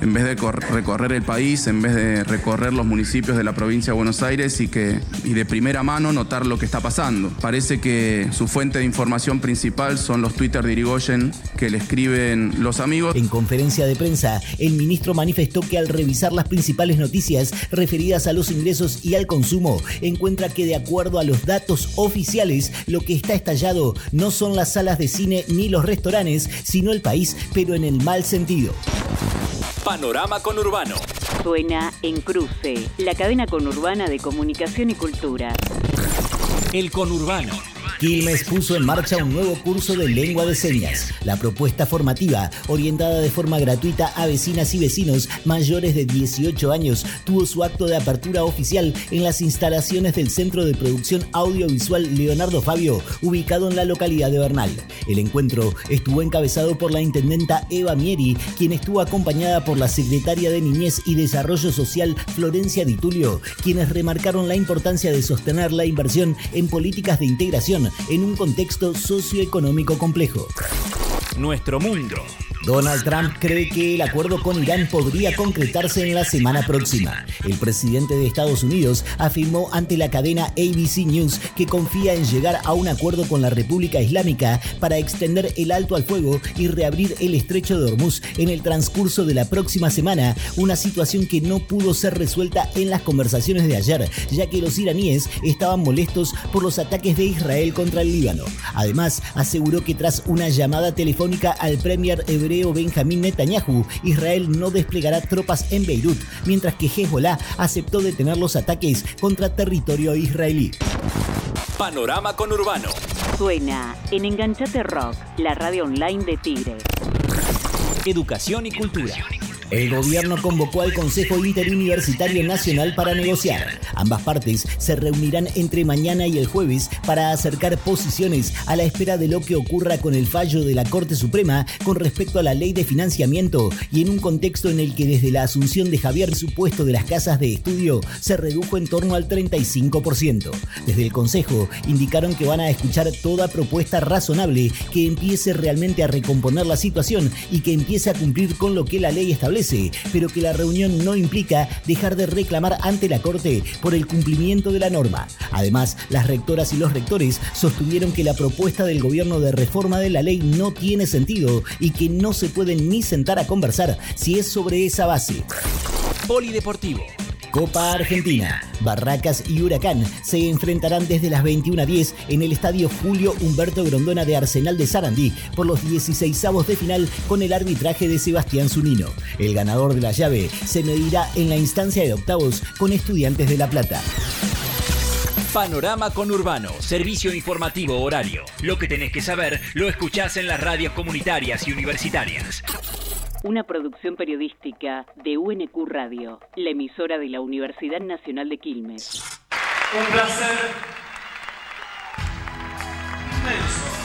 en vez de recorrer el país, en vez de recorrer los municipios de la provincia de Buenos Aires y de primera mano notar lo que está pasando. Parece que su fuente de información principal son los Twitter de Irigoyen que le escriben los amigos. En conferencia de prensa, el ministro manifestó que al revisar las principales noticias referidas a los ingresos y al consumo, encuentra que de acuerdo a los datos oficiales, lo que está estallado no son las salas de cine ni los restaurantes, sino el país, pero en el mal sentido. Panorama Conurbano. Suena en Cruce, la cadena conurbana de comunicación y cultura. El Conurbano. Quilmes puso en marcha un nuevo curso de lengua de señas. La propuesta formativa, orientada de forma gratuita a vecinas y vecinos mayores de 18 años, tuvo su acto de apertura oficial en las instalaciones del Centro de Producción Audiovisual Leonardo Fabio, ubicado en la localidad de Bernal. El encuentro estuvo encabezado por la intendenta Eva Mieri, quien estuvo acompañada por la secretaria de Niñez y Desarrollo Social Florencia Di Tulio, quienes remarcaron la importancia de sostener la inversión en políticas de integración en un contexto socioeconómico complejo. Nuestro mundo. Donald Trump cree que el acuerdo con Irán podría concretarse en la semana próxima. El presidente de Estados Unidos afirmó ante la cadena ABC News que confía en llegar a un acuerdo con la República Islámica para extender el alto al fuego y reabrir el estrecho de Hormuz en el transcurso de la próxima semana, una situación que no pudo ser resuelta en las conversaciones de ayer, ya que los iraníes estaban molestos por los ataques de Israel contra el Líbano. Además, aseguró que tras una llamada telefónica al premier hebreo Benjamín Netanyahu, Israel no desplegará tropas en Beirut, mientras que Hezbollah aceptó detener los ataques contra territorio israelí. Panorama Conurbano. Suena en Enganchate Rock, la radio online de Tigre. Educación y cultura. El gobierno convocó al Consejo Interuniversitario Nacional para negociar. Ambas partes se reunirán entre mañana y el jueves para acercar posiciones a la espera de lo que ocurra con el fallo de la Corte Suprema con respecto a la ley de financiamiento y en un contexto en el que desde la asunción de Javier su puesto de las casas de estudio se redujo en torno al 35%. Desde el Consejo indicaron que van a escuchar toda propuesta razonable que empiece realmente a recomponer la situación y que empiece a cumplir con lo que la ley establece, pero que la reunión no implica dejar de reclamar ante la Corte por el cumplimiento de la norma. Además, las rectoras y los rectores sostuvieron que la propuesta del gobierno de reforma de la ley no tiene sentido y que no se pueden ni sentar a conversar si es sobre esa base. Polideportivo. Copa Argentina. Barracas y Huracán se enfrentarán desde las 21:10 en el estadio Julio Humberto Grondona de Arsenal de Sarandí por los 16avos de final con el arbitraje de Sebastián Zunino. El ganador de la llave se medirá en la instancia de octavos con Estudiantes de La Plata. Panorama Conurbano, servicio informativo horario. Lo que tenés que saber lo escuchás en las radios comunitarias y universitarias. Una producción periodística de UNQ Radio, la emisora de la Universidad Nacional de Quilmes. Un placer inmenso